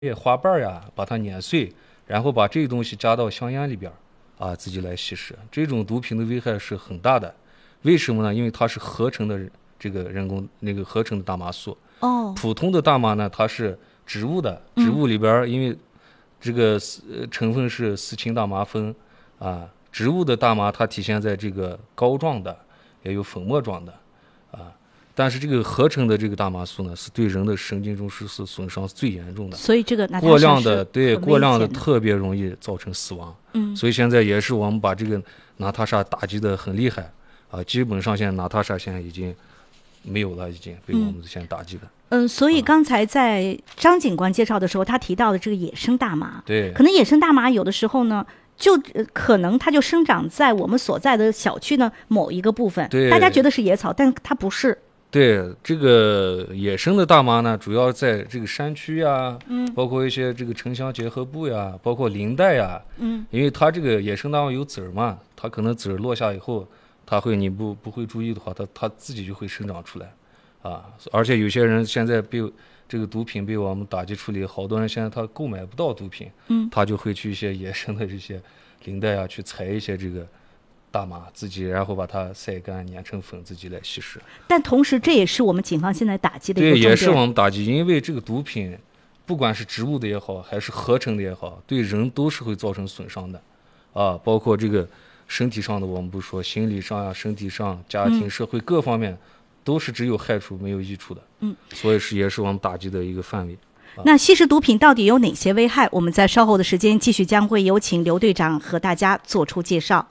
花瓣呀，把它碾碎，然后把这个东西加到香烟里边自己来吸食。这种毒品的危害是很大的。为什么呢？因为它是合成的这个人工合成的大麻素。普通的大麻呢，它是植物的，植物里边因为这个成分是四氢大麻酚植物的大麻它体现在这个膏状的，也有粉末状的但是这个合成的这个大麻素呢，是对人的神经中枢是损伤最严重的。 所以这个过量的特别容易造成死亡。所以现在也是我们把这个娜塔莎打击的很厉害基本上现在娜塔莎现在已经没有了，已经被我们现在打击了。 所以刚才在张警官介绍的时候，他提到的这个野生大麻， 对， 可能野生大麻有的时候呢，就可能它就生长在我们所在的小区呢某一个部分，大家觉得是野草，但它不是。 对，这个野生的大麻呢，主要在这个山区呀，包括一些这个城乡结合部呀，包括林带呀，因为它这个野生大麻有籽儿嘛，它可能籽儿落下以后，它会你不会注意的话，它自己就会生长出来而且有些人现在被这个毒品被我们打击处理，好多人现在他购买不到毒品，他就会去一些野生的这些林带啊，去采一些这个大麻，自己然后把它晒干碾成粉，自己来吸食。 但同时这也是我们警方现在打击的一个重点。 对，也是我们打击，因为这个毒品不管是植物的也好，还是合成的也好，对人都是会造成损伤的包括这个身体上的，我们不说心理上身体上、家庭、社会各方面都是只有害处没有益处的。所以也是我们打击的一个范围。 那吸食毒品到底有哪些危害？我们在稍后的时间继续将会有请刘队长和大家做出介绍。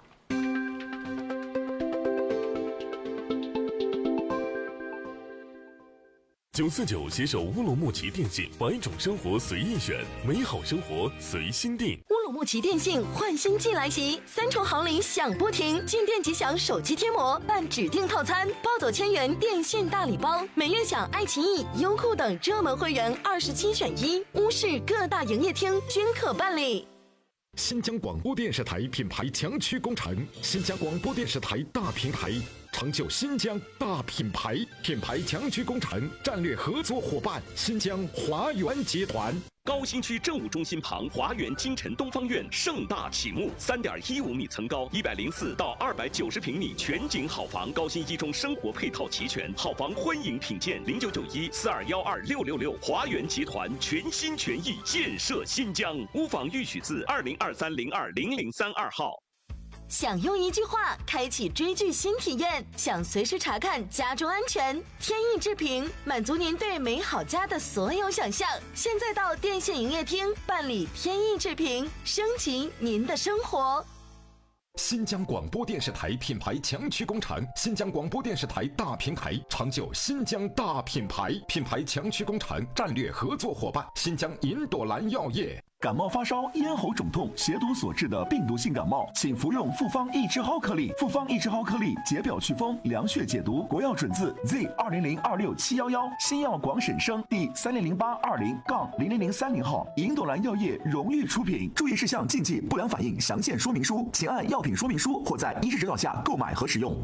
949携手乌鲁木齐电信，100种生活随意选，美好生活随心定。 乌鲁木齐电信换新季来袭，3重好礼享不停，进店即享手机贴膜，办指定套餐，包走1000元电信大礼包，每月享爱奇艺、优酷等热门会员27选1，乌市各大营业厅均可办理。 新疆广播电视台品牌强驱工程，新疆广播电视台大平台，成就新疆大品牌。品牌强驱工程战略合作伙伴新疆华源集团。 高新区政务中心旁，华源金晨东方院盛大启幕，3.15米层高，104到290平米全景好房，高新一中生活配套齐全，好房欢迎品鉴，099142126666。华源集团全心全意建设新疆，屋房预许字2023020032号。 想用一句话开启追剧新体验，想随时查看家中安全，天意制评满足您对美好家的所有想象。现在到电信营业厅办理天意制评，升级您的生活。 新疆广播电视台品牌强驱工程，新疆广播电视台大平台，成就新疆大品牌。品牌强驱工程战略合作伙伴新疆银朵兰药业。 感冒发烧、咽喉肿痛、血毒所致的病毒性感冒，请服用复方益智蒿颗粒。复方益智蒿颗粒解表祛风、凉血解毒，国药准字 Z20026711，新药广审生第300820-0030号，银朵兰药业荣誉出品。注意事项、禁忌、不良反应详见说明书，请按药品说明书或在医师指导下购买和使用。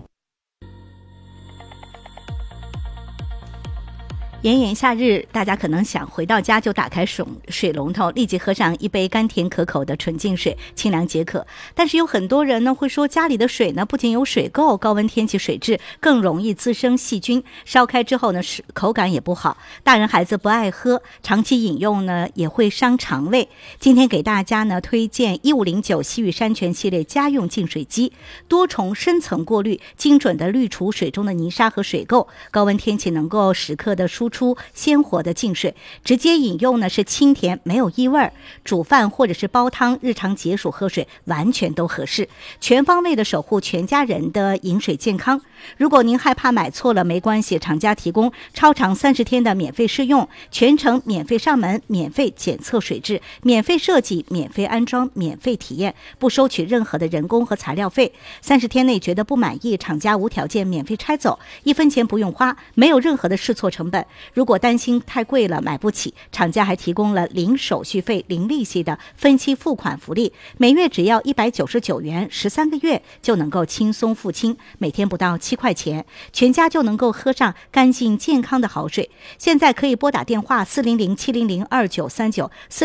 炎炎夏日，大家可能想回到家就打开水龙头，立即喝上一杯甘甜可口的纯净水，清凉解渴。但是有很多人呢会说，家里的水呢不仅有水垢，高温天气水质更容易滋生细菌，烧开之后呢口感也不好，大人孩子不爱喝，长期饮用呢也会伤肠胃。今天给大家呢推荐1509西域山泉系列家用净水机，多重深层过滤，精准的滤除水中的泥沙和水垢，高温天气能够时刻的输出鲜活的净水，直接饮用呢是清甜没有异味，煮饭或者是煲汤，日常解暑喝水完全都合适，全方位的守护全家人的饮水健康。如果您害怕买错了没关系，厂家提供超长30天的免费试用，全程免费上门，免费检测水质，免费设计，免费安装，免费体验，不收取任何的人工和材料费。30天内觉得不满意，厂家无条件免费拆走，1分钱不用花，没有任何的试错成本。 如果担心太贵了买不起，厂家还提供了零手续费、零利息的分期付款福利，每月只要199元，13个月就能够轻松付清，每天不到7块钱，全家就能够喝上干净健康的好水。现在可以拨打电话400-700-2939